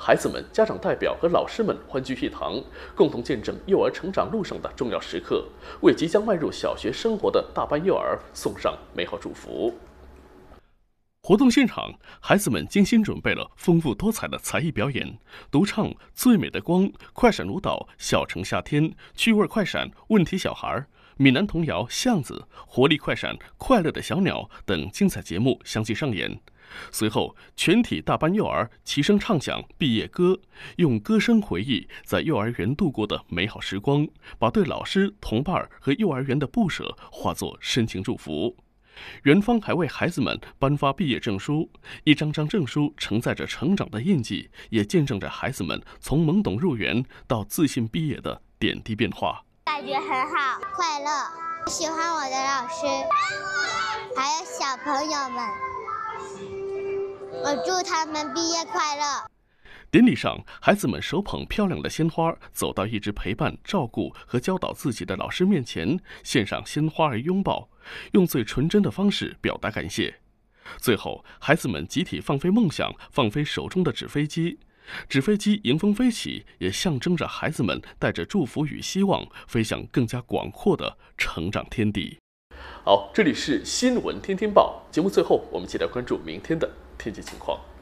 孩子们、家长代表和老师们欢聚一堂，共同见证幼儿成长路上的重要时刻，为即将迈入小学生活的大班幼儿送上美好祝福。活动现场，孩子们精心准备了丰富多彩的才艺表演，独唱《最美的光》、快闪舞蹈、小城夏天、趣味快闪、问题小孩、闽南童谣《巷子》、活力快闪、快乐的小鸟等精彩节目相继上演。随后，全体大班幼儿齐声唱响毕业歌，用歌声回忆在幼儿园度过的美好时光，把对老师、同伴和幼儿园的不舍化作深情祝福。园方还为孩子们颁发毕业证书，一张张证书承载着成长的印记，也见证着孩子们从懵懂入园到自信毕业的点滴变化。 感觉很好，快乐，喜欢我的老师，还有小朋友们，我祝他们毕业快乐。 典礼上，孩子们手捧漂亮的鲜花，走到一直陪伴、照顾和教导自己的老师面前，献上鲜花而拥抱，用最纯真的方式表达感谢。最后，孩子们集体放飞梦想，放飞手中的纸飞机。纸飞机迎风飞起，也象征着孩子们带着祝福与希望，飞向更加广阔的成长天地。好，这里是新闻天天报，节目最后我们一起来关注明天的天气情况。